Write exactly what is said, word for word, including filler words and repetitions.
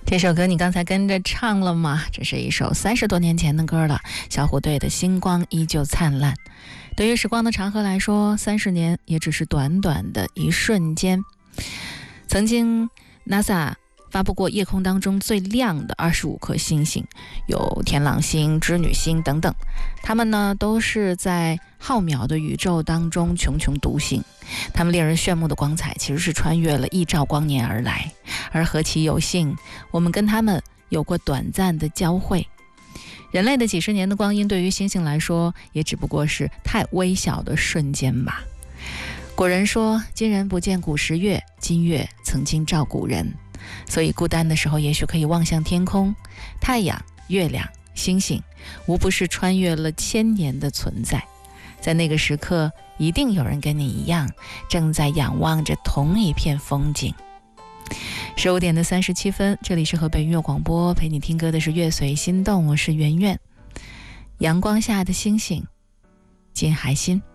这首歌你刚才跟着唱了吗？这是一首三十多年前的歌了，小虎队的星光依旧灿烂。对于时光的长河来说，三十年也只是短短的一瞬间。曾经 NASA 发布过夜空当中最亮的二十五颗星星，有天狼星、织女星等等，它们呢都是在浩渺的宇宙当中茕茕独行，它们令人炫目的光彩其实是穿越了亿兆光年而来，而何其有幸，我们跟它们有过短暂的交汇。人类的几十年的光阴对于星星来说也只不过是太微小的瞬间吧。古人说今人不见古时月，今月曾经照古人。所以孤单的时候也许可以望向天空，太阳、月亮、星星无不是穿越了千年的存在，在那个时刻一定有人跟你一样正在仰望着同一片风景。十五点的三十七分，这里是河北音乐广播，陪你听歌的是乐随心动，我是圆圆。阳光下的星星，金海心。